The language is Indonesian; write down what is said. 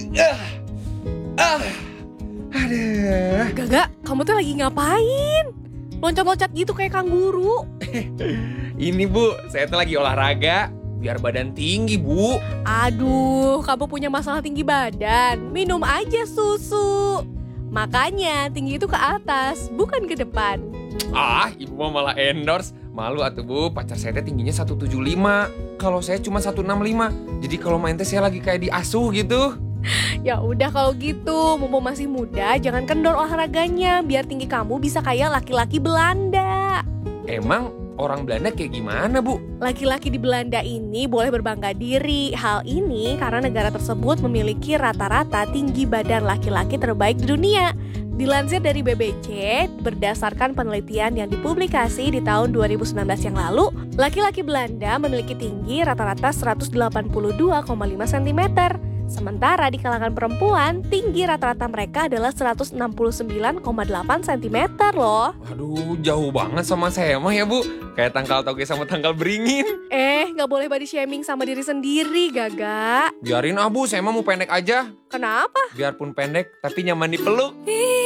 Aduh. Gaga, kamu tuh lagi ngapain? Loncat-loncat gitu kayak kanguru. Ini Bu, saya tuh lagi olahraga biar badan tinggi Bu. Aduh, kamu punya masalah tinggi badan. Minum aja susu. Makanya tinggi itu ke atas, bukan ke depan. Ah, Ibu mah malah endorse. Malu atuh Bu, pacar saya teh tingginya 175. Kalau saya cuma 165. Jadi kalau main teh saya lagi kayak diasuh gitu. Ya udah kalau gitu, mumpung masih muda, jangan kendor olahraganya biar tinggi kamu bisa kayak laki-laki Belanda. Emang orang Belanda kayak gimana Bu? Laki-laki di Belanda ini boleh berbangga diri. Hal ini karena negara tersebut memiliki rata-rata tinggi badan laki-laki terbaik di dunia. Dilansir dari BBC, berdasarkan penelitian yang dipublikasi di tahun 2019 yang lalu, laki-laki Belanda memiliki tinggi rata-rata 182,5 cm. Sementara di kalangan perempuan, tinggi rata-rata mereka adalah 169,8 cm loh. Aduh, jauh banget sama saya mah ya Bu. Kayak tangkal toge sama tangkal beringin. Nggak boleh body shaming sama diri sendiri, Gaga. Biarin Bu, saya mah mau pendek aja. Kenapa? Biarpun pendek, tapi nyaman dipeluk.